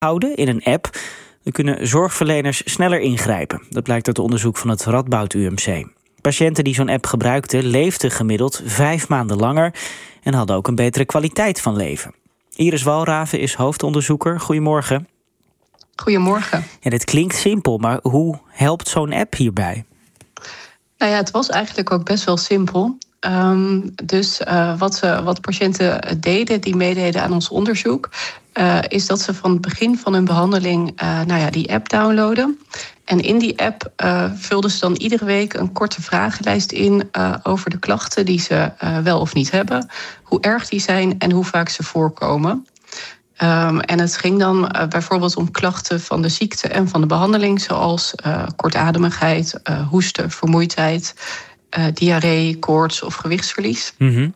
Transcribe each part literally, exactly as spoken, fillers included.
houden in een app. Dan kunnen zorgverleners sneller ingrijpen. Dat blijkt uit onderzoek van het Radboud U M C. Patiënten die zo'n app gebruikten leefden gemiddeld vijf maanden langer en hadden ook een betere kwaliteit van leven. Iris Walraven is hoofdonderzoeker. Goedemorgen. Goedemorgen. Ja, dit klinkt simpel, maar hoe helpt zo'n app hierbij? Nou ja, het was eigenlijk ook best wel simpel. Um, dus uh, wat, uh, wat patiënten deden, die meededen aan ons onderzoek, Uh, is dat ze van het begin van hun behandeling uh, nou ja, die app downloaden. En in die app uh, vulden ze dan iedere week een korte vragenlijst in uh, over de klachten die ze uh, wel of niet hebben, hoe erg die zijn en hoe vaak ze voorkomen. Um, en het ging dan uh, bijvoorbeeld om klachten van de ziekte en van de behandeling, zoals uh, kortademigheid, uh, hoesten, vermoeidheid, uh, diarree, koorts of gewichtsverlies. Mm-hmm.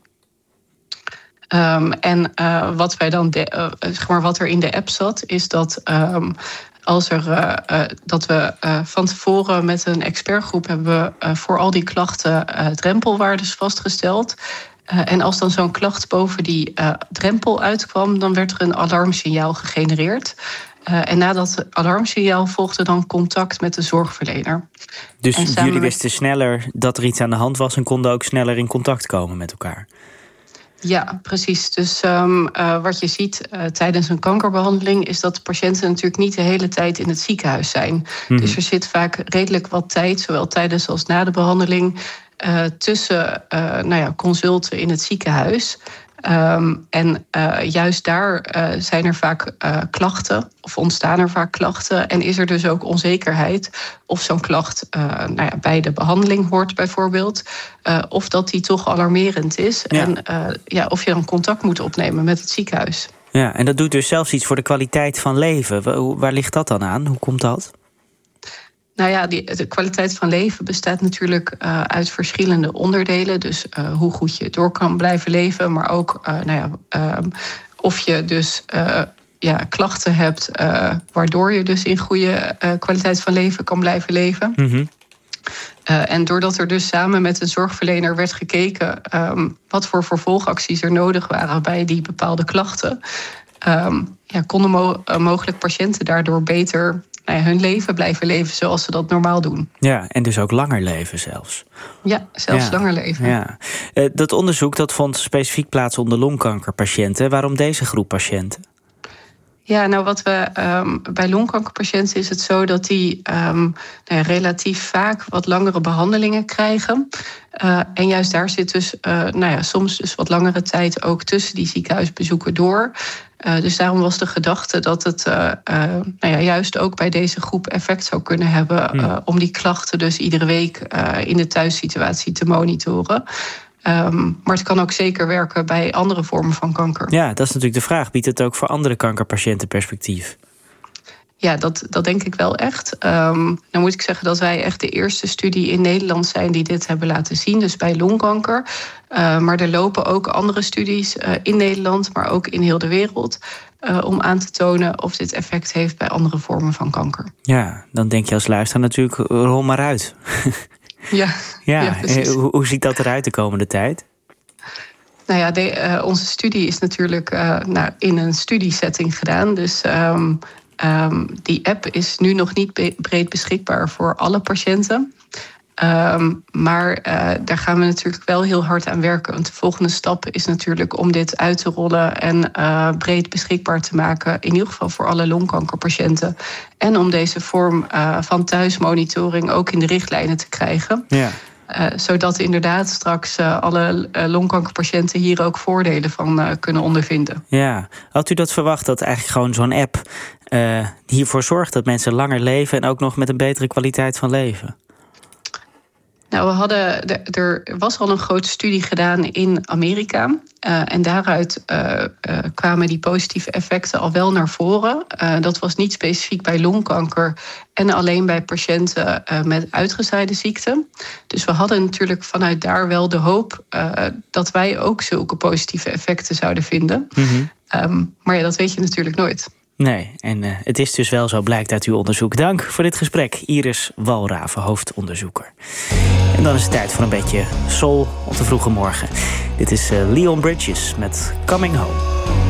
Um, en uh, wat wij dan de, uh, zeg maar wat er in de app zat, is dat um, als er uh, uh, dat we uh, van tevoren met een expertgroep hebben we uh, voor al die klachten uh, drempelwaardes vastgesteld. Uh, en als dan zo'n klacht boven die uh, drempel uitkwam, dan werd er een alarmsignaal gegenereerd. Uh, en na dat alarmsignaal volgde dan contact met de zorgverlener. Dus jullie met... wisten sneller dat er iets aan de hand was en konden ook sneller in contact komen met elkaar? Ja, precies. Dus um, uh, wat je ziet uh, tijdens een kankerbehandeling is dat de patiënten natuurlijk niet de hele tijd in het ziekenhuis zijn. Mm-hmm. Dus er zit vaak redelijk wat tijd, zowel tijdens als na de behandeling, uh, tussen uh, nou ja, consulten in het ziekenhuis. Um, en uh, juist daar uh, zijn er vaak uh, klachten, of ontstaan er vaak klachten. En is er dus ook onzekerheid of zo'n klacht uh, nou ja, bij de behandeling hoort bijvoorbeeld. Uh, of dat die toch alarmerend is. Ja. En uh, ja, of je dan contact moet opnemen met het ziekenhuis. Ja, en dat doet dus zelfs iets voor de kwaliteit van leven. Waar, waar ligt dat dan aan? Hoe komt dat? Nou ja, die, de kwaliteit van leven bestaat natuurlijk uh, uit verschillende onderdelen. Dus uh, hoe goed je door kan blijven leven. Maar ook uh, nou ja, uh, of je dus uh, ja, klachten hebt, Uh, waardoor je dus in goede uh, kwaliteit van leven kan blijven leven. Mm-hmm. Uh, en doordat er dus samen met een zorgverlener werd gekeken Um, wat voor vervolgacties er nodig waren bij die bepaalde klachten, Um, ja, konden mo- uh, mogelijk patiënten daardoor beter Nou ja, hun leven blijven leven zoals ze dat normaal doen. Ja, en dus ook langer leven zelfs. Ja, zelfs ja. langer leven. Ja. Uh, dat onderzoek dat vond specifiek plaats onder longkankerpatiënten. Waarom deze groep patiënten? Ja, nou wat we um, bij longkankerpatiënten is het zo dat die um, nou ja, relatief vaak wat langere behandelingen krijgen. Uh, en juist daar zit dus uh, nou ja, soms dus wat langere tijd ook tussen die ziekenhuisbezoeken door. Uh, dus daarom was de gedachte dat het uh, uh, nou ja, juist ook bij deze groep effect zou kunnen hebben uh, om die klachten dus iedere week uh, in de thuissituatie te monitoren. Um, maar het kan ook zeker werken bij andere vormen van kanker. Ja, dat is natuurlijk de vraag. Biedt het ook voor andere kankerpatiënten perspectief? Ja, dat, dat denk ik wel echt. Um, dan moet ik zeggen dat wij echt de eerste studie in Nederland zijn die dit hebben laten zien. Dus bij longkanker. Uh, maar er lopen ook andere studies uh, in Nederland, maar ook in heel de wereld, Uh, om aan te tonen of dit effect heeft bij andere vormen van kanker. Ja, dan denk je als luisteraar natuurlijk, rol maar uit. Ja, ja, ja precies. Hoe, hoe ziet dat eruit de komende tijd? Nou ja, de, uh, onze studie is natuurlijk uh, nou, in een studiesetting gedaan. Dus um, um, die app is nu nog niet be- breed beschikbaar voor alle patiënten. Um, maar uh, daar gaan we natuurlijk wel heel hard aan werken. Want de volgende stap is natuurlijk om dit uit te rollen en uh, breed beschikbaar te maken. In ieder geval voor alle longkankerpatiënten. En om deze vorm uh, van thuismonitoring ook in de richtlijnen te krijgen. Ja. Uh, zodat inderdaad straks uh, alle uh, longkankerpatiënten hier ook voordelen van uh, kunnen ondervinden. Ja, had u dat verwacht dat eigenlijk gewoon zo'n app uh, hiervoor zorgt dat mensen langer leven en ook nog met een betere kwaliteit van leven? Nou, we hadden, er was al een grote studie gedaan in Amerika. Uh, en daaruit uh, uh, kwamen die positieve effecten al wel naar voren. Uh, dat was niet specifiek bij longkanker en alleen bij patiënten uh, met uitgezaaide ziekten. Dus we hadden natuurlijk vanuit daar wel de hoop uh, dat wij ook zulke positieve effecten zouden vinden. Mm-hmm. Um, maar ja, dat weet je natuurlijk nooit. Nee, en uh, het is dus wel zo, blijkt uit uw onderzoek. Dank voor dit gesprek, Iris Walraven, hoofdonderzoeker. En dan is het tijd voor een beetje soul op de vroege morgen. Dit is uh, Leon Bridges met Coming Home.